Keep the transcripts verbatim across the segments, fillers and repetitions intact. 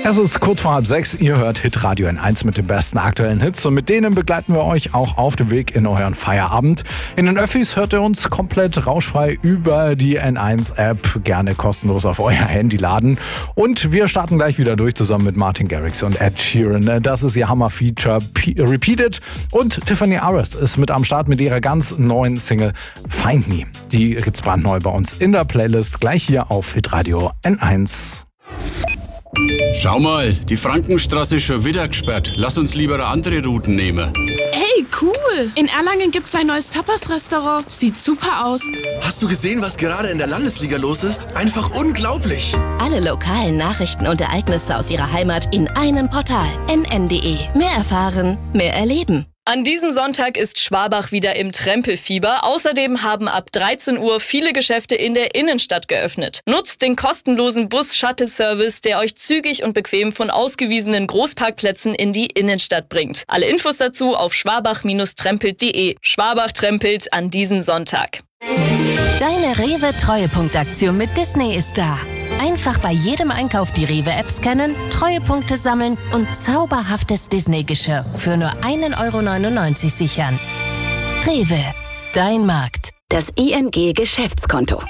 Es ist kurz vor halb sechs, ihr hört Hitradio N eins mit den besten aktuellen Hits und mit denen begleiten wir euch auch auf dem Weg in euren Feierabend. In den Öffis hört ihr uns komplett rauschfrei über die N eins App, gerne kostenlos auf euer Handy laden. Und wir starten gleich wieder durch zusammen mit Martin Garrix und Ed Sheeran. Das ist ihr Hammer-Feature P- Repeated und Tiffany Arrest ist mit am Start mit ihrer ganz neuen Single Find Me. Die gibt's brandneu bei uns in der Playlist, gleich hier auf Hitradio N eins. Schau mal, die Frankenstraße ist schon wieder gesperrt. Lass uns lieber eine andere Routen nehmen. Ey, cool! In Erlangen gibt's ein neues Tapas-Restaurant. Sieht super aus. Hast du gesehen, was gerade in der Landesliga los ist? Einfach unglaublich! Alle lokalen Nachrichten und Ereignisse aus ihrer Heimat in einem Portal. N N punkt D E. Mehr erfahren, mehr erleben. An diesem Sonntag ist Schwabach wieder im Trempelfieber. Außerdem haben ab dreizehn Uhr viele Geschäfte in der Innenstadt geöffnet. Nutzt den kostenlosen Bus-Shuttle-Service, der euch zügig und bequem von ausgewiesenen Großparkplätzen in die Innenstadt bringt. Alle Infos dazu auf schwabach trempelt punkt de. Schwabach trempelt an diesem Sonntag. Deine Rewe-Treuepunktaktion mit Disney ist da. Einfach bei jedem Einkauf die Rewe-App scannen, Treuepunkte sammeln und zauberhaftes Disney-Geschirr für nur ein Euro neunundneunzig sichern. Rewe, dein Markt. Das I N G-Geschäftskonto.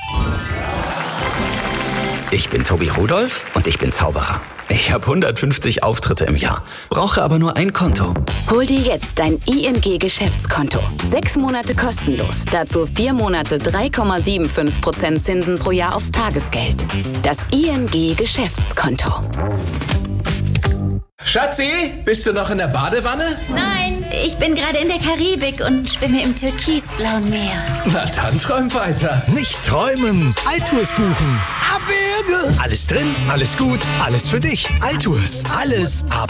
Ich bin Tobi Rudolph und ich bin Zauberer. Ich habe hundertfünfzig Auftritte im Jahr, brauche aber nur ein Konto. Hol dir jetzt dein I N G-Geschäftskonto. Sechs Monate kostenlos. Dazu vier Monate drei Komma fünfundsiebzig Prozent Zinsen pro Jahr aufs Tagesgeld. Das I N G-Geschäftskonto. Schatzi, bist du noch in der Badewanne? Nein, ich bin gerade in der Karibik und schwimme im türkisblauen Meer. Na dann träum weiter. Nicht träumen, Altours buchen. Abwürge. Alles drin, alles gut, alles für dich. Altours, alles ab